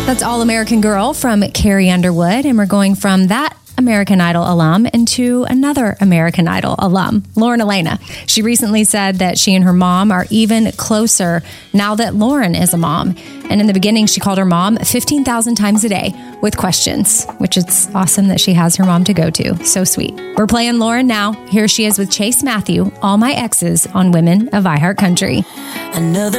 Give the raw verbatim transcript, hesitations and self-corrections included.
That's All American Girl from Carrie Underwood. And we're going from that American Idol alum into another American Idol alum, Lauren Elena. She recently said that she and her mom are even closer now that Lauren is a mom. And in the beginning, she called her mom fifteen thousand times a day with questions, which is awesome that she has her mom to go to. So sweet. We're playing Lauren now. Here she is with Chase Matthew, All My Exes on Women of iHeartCountry. Another